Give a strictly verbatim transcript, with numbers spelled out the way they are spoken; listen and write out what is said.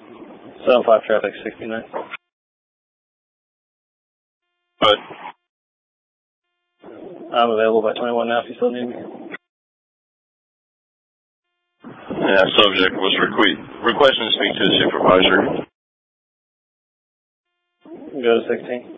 seven five traffic, sixty-nine. But I'm available by twenty-one now if you still need me. yeah, subject was requ- requesting to speak to the supervisor. Go to sixteen.